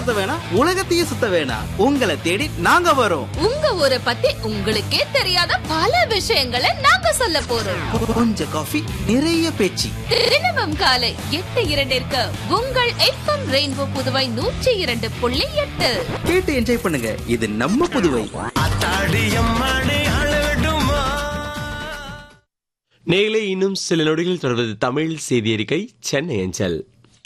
சுத்த வேணாம், உலகத்தையே சுத்த வேணாம். உங்களை தேடி நாங்க வரோம். உங்க ஊரை பத்தி உங்களுக்கே தெரியாத பல விஷயங்களை நாங்க சொல்ல போறோம். கொஞ்சம் காஃபி, நிறைய பேச்சு. தினமும் காலை 8:02 உங்கள் எஃப்எம் ரெயின்போ புதுவை 102.8 கேட்டு என்ஜாய் பண்ணுங்க. இது நம்ம புதுவை. நேயர்களே, இன்னும் சில நொடிகள் தொடர்வது தமிழ் செய்தி அறிக்கை சென்னை அஞ்சல்.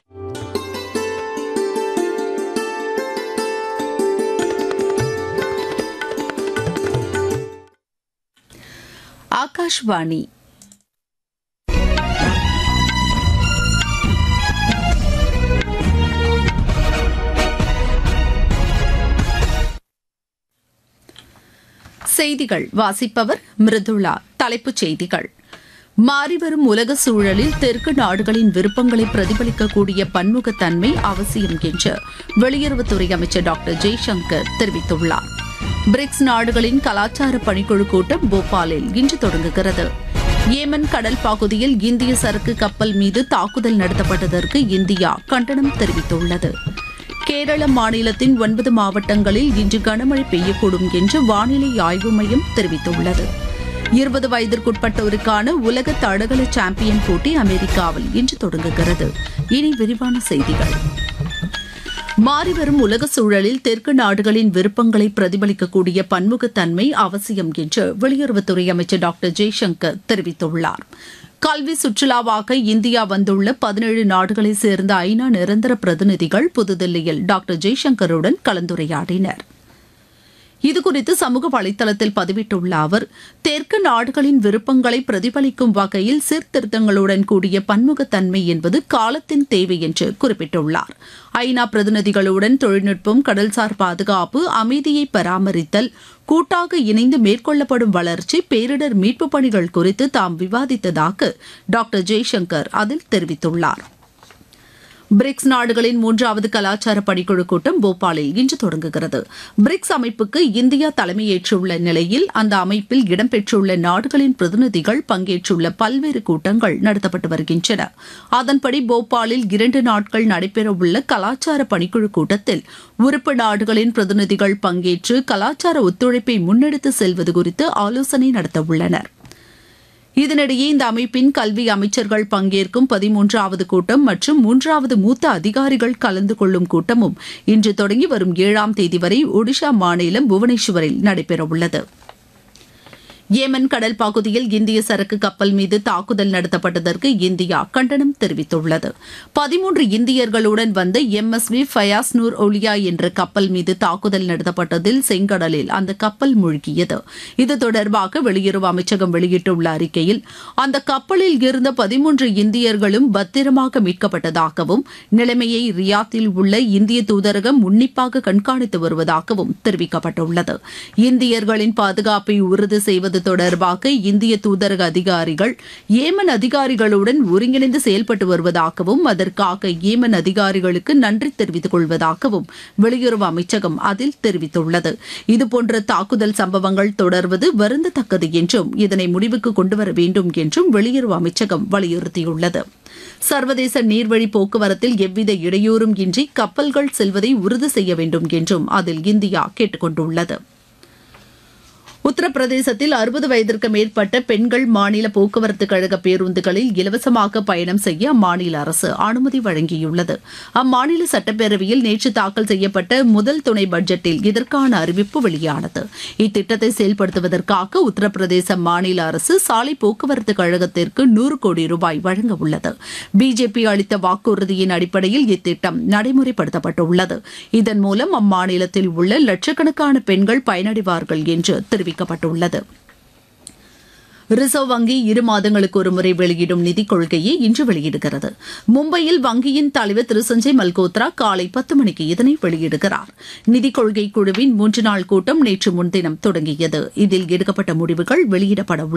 ஆகாஷ்வாணி. செய்திகள் வாசிப்பவர் மிருதுளா. தலைப்புச் செய்திகள்: மாறிவரும் உலக சூழலில் தெற்கு நாடுகளின் விருப்பங்களை பிரதிபலிக்கக்கூடிய பன்முகத்தன்மை அவசியம் என்று வெளியுறவுத்துறை அமைச்சர் டாக்டர் ஜெய்சங்கர் தெரிவித்துள்ளார். பிரிக்ஸ் நாடுகளின் கலாச்சார பணிக்குழு கூட்டம் போபாலில் இன்று தொடங்குகிறது. ஏமன் கடல் பகுதியில் இந்திய சரக்கு கப்பல் மீது தாக்குதல் நடத்தப்பட்டதற்கு இந்தியா கண்டனம் தெரிவித்துள்ளது. கேரள மாநிலத்தின் 9 மாவட்டங்களில் இன்று கனமழை பெய்யக்கூடும் என்று வானிலை ஆய்வு மையம் தெரிவித்துள்ளது. 20 வயதிற்குட்பட்டோருக்கான உலக தடகள சாம்பியன் போட்டி அமெரிக்காவில் இன்று தொடங்குகிறது. இனி விரிவான செய்திகள். மாறிவரும் உலக சூழலில் தெற்கு நாடுகளின் விருப்பங்களை பிரதிபலிக்கக்கூடிய பன்முகத்தன்மை அவசியம் என்று வெளியுறவுத்துறை அமைச்சர் டாக்டர் ஜெய்சங்கர் தெரிவித்துள்ளார். கல்வி சுற்றுலாவாக இந்தியா வந்துள்ள 17 நாடுகளைச் சேர்ந்த ஐநா நிரந்தர பிரதிநிதிகள் புதுதில்லியில் டாக்டர் ஜெய்சங்கருடன் கலந்துரையாடினர். இதுகுறித்து சமூக வலைதளத்தில் பதிவிட்டுள்ள அவர், தெற்கு நாடுகளின் விருப்பங்களை பிரதிபலிக்கும் வகையில் சீர்திருத்தங்களுடன் கூடிய பன்முகத்தன்மை என்பது காலத்தின் தேவை என்று குறிப்பிட்டுள்ளார். ஐநா பிரதிநிதிகளுடன் தொழில்நுட்பம், கடல்சார் பாதுகாப்பு, அமைதியை பராமரித்தல், கூட்டாக இணைந்து மேற்கொள்ளப்படும் வளர்ச்சி, பேரிடர் மீட்புப் பணிகள் குறித்து தாம் விவாதித்ததாக டாக்டர் ஜெய்சங்கர் அதில் தெரிவித்துள்ளார். பிரிக்ஸ் நாடுகளின் 3வது கலாச்சார பணிக்குழு கூட்டம் போபாலில் இன்று தொடங்குகிறது. பிரிக்ஸ் அமைப்புக்கு இந்தியா தலைமையேற்றுள்ள நிலையில் அந்த அமைப்பில் இடம்பெற்றுள்ள நாடுகளின் பிரதிநிதிகள் பங்கேற்றுள்ள பல்வேறு கூட்டங்கள் நடத்தப்பட்டு வருகின்றன. அதன்படி போபாலில் 2 நாட்கள் நடைபெறவுள்ள கலாச்சார பணிக்குழு கூட்டத்தில் உறுப்பு நாடுகளின் பிரதிநிதிகள் பங்கேற்று கலாச்சார ஒத்துழைப்பை முன்னெடுத்து செல்வது குறித்து ஆலோசனை நடத்தவுள்ளனர். இதனிடையே இந்த அமைப்பின் கல்வி அமைச்சர்கள் பங்கேற்கும் 13வது கூட்டம் மற்றும் 3வது மூத்த அதிகாரிகள் கலந்து கொள்ளும் கூட்டமும் இன்று தொடங்கி வரும் 7ஆம் தேதி வரை ஒடிஷா மாநிலம் புவனேஸ்வரில் நடைபெறவுள்ளது. ஏமன் கடல் பகுதியில் இந்திய சரக்கு கப்பல் மீது தாக்குதல் நடத்தப்பட்டதற்கு இந்தியா கண்டனம் தெரிவித்துள்ளது. 13 இந்தியர்களுடன் வந்த MSV ஃபயாஸ் நூர் ஒலியா என்ற கப்பல் மீது தாக்குதல் நடத்தப்பட்டதில் செங்கடலில் அந்த கப்பல் மூழ்கியது. இது தொடர்பாக வெளியுறவு அமைச்சகம் வெளியிட்டுள்ள அறிக்கையில், அந்த கப்பலில் இருந்த 13 இந்தியர்களும் பத்திரமாக மீட்கப்பட்டதாகவும் நிலைமையை ரியாத்தில் உள்ள இந்திய தூதரகம் உன்னிப்பாக கண்காணித்து வருவதாகவும் தெரிவிக்கப்பட்டுள்ளது. இந்தியர்களின் பாதுகாப்பை உறுதி செய்வது தொடர்பாக இந்திய தூதரக அதிகாரிகள் ஏமன் அதிகாரிகளுடன் ஒருங்கிணைந்து செயல்பட்டு வருவதாகவும் அதற்காக ஏமன் அதிகாரிகளுக்கு நன்றி தெரிவித்துக் கொள்வதாகவும் வெளியுறவு அமைச்சகம் அதில் தெரிவித்துள்ளது. இதுபோன்ற தாக்குதல் சம்பவங்கள் தொடர்வது வருந்தத்தக்கது என்றும் இதனை முடிவுக்கு கொண்டுவர வேண்டும் என்றும் வெளியுறவு அமைச்சகம் வலியுறுத்தியுள்ளது. சர்வதேச நீர்வழி போக்குவரத்தில் எவ்வித இடையூறும் இன்றி கப்பல்கள் செல்வதை உறுதி செய்ய வேண்டும் என்றும் அதில் இந்தியா கேட்டுக் கொண்டுள்ளது. உத்தரப்பிரதேசத்தில் 60 வயதிற்கு மேற்பட்ட பெண்கள் மாநில போக்குவரத்து கழக பேருந்துகளில் இலவசமாக பயணம் செய்ய அம்மாநில அரசு அனுமதி வழங்கியுள்ளது. அம்மாநில சட்டப்பேரவையில் நேற்று தாக்கல் செய்யப்பட்ட முதல் துணை பட்ஜெட்டில் இதற்கான அறிவிப்பு வெளியானது. இத்திட்டத்தை செயல்படுத்துவதற்காக உத்தரப்பிரதேச மாநில அரசு சாலை போக்குவரத்து கழகத்திற்கு 100 கோடி ரூபாய் வழங்க உள்ளது. பிஜேபி அளித்த வாக்குறுதியின் அடிப்படையில் இத்திட்டம் நடைமுறைப்படுத்தப்பட்டுள்ளது. இதன் மூலம் அம்மாநிலத்தில் உள்ள லட்சக்கணக்கான பெண்கள் பயனடைவார்கள் என்று தெரிவிக்கப்பட்டுள்ளது. ரிசர்வ் வங்கி 2 மாதங்களுக்கு ஒருமுறை வெளியிடும் நிதிக் கொள்கையை இன்று வெளியிடுகிறது. மும்பையில் வங்கியின் தலைவர் திரு சஞ்சய் மல்கோத்ரா காலை 10 மணிக்கு இதனை வெளியிடுகிறார். நிதிக் கொள்கை குழுவின் 3 நாள் கூட்டம் நேற்று முன்தினம் தொடங்கியது. இதில் எடுக்கப்பட்ட முடிவுகள் வெளியிடப்பட